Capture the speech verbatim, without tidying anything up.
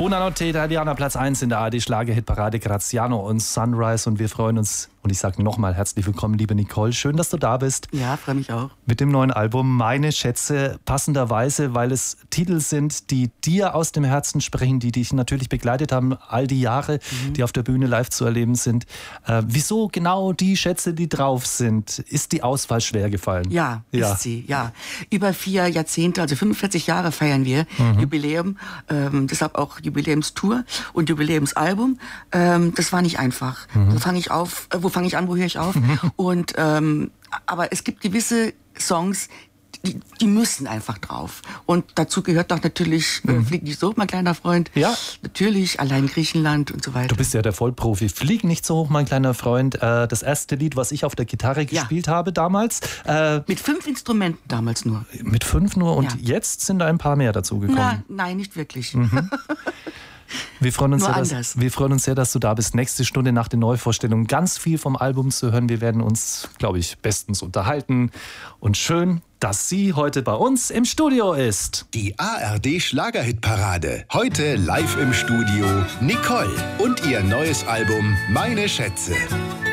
Buonanotte Italiana, Platz eins in der A R D-Schlager-Hitparade, Graziano und Sunrise. Und wir freuen uns, und ich sage nochmal herzlich willkommen, liebe Nicole. Schön, dass du da bist. Ja, freue mich auch. Mit dem neuen Album Meine Schätze, passenderweise, weil es Titel sind, die dir aus dem Herzen sprechen, die dich natürlich begleitet haben, all die Jahre, mhm. die auf der Bühne live zu erleben sind. Äh, wieso genau die Schätze, die drauf sind? Ist die Auswahl schwer gefallen? Ja, ja. ist sie, ja. Über vier Jahrzehnte, also fünfundvierzig Jahre feiern wir mhm. Jubiläum, ähm, deshalb auch Jubiläumstour und Jubiläumsalbum. Ähm, das war nicht einfach. Mhm. Wo fange ich auf, äh, wo fange ich an, wo höre ich auf? Mhm. Und, ähm, aber es gibt gewisse Songs, die, die müssen einfach drauf. Und dazu gehört doch natürlich mhm. äh, Flieg nicht so hoch, mein kleiner Freund. Ja. Natürlich, allein Griechenland und so weiter. Du bist ja der Vollprofi. Flieg nicht so hoch, mein kleiner Freund. Äh, das erste Lied, was ich auf der Gitarre gespielt ja. habe damals. Äh, mit fünf Instrumenten damals nur. Mit fünf nur? Und ja. jetzt sind da ein paar mehr dazu gekommen. Na, nein, nicht wirklich. Mhm. Wir freuen, uns Nur sehr, dass, wir freuen uns sehr, dass du da bist. Nächste Stunde nach den Neuvorstellungen ganz viel vom Album zu hören. Wir werden uns, glaube ich, bestens unterhalten. Und schön, dass sie heute bei uns im Studio ist. Die A R D-Schlagerhitparade. Heute live im Studio Nicole und ihr neues Album Meine Schätze.